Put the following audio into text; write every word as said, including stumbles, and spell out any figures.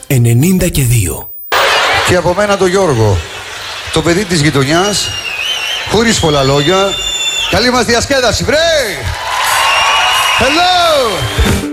ενενήντα και δύο. Και από μένα τον Γιώργο, το παιδί της γειτονιάς, χωρίς πολλά λόγια. Καλή μας διασκέδαση, βρε! Hello!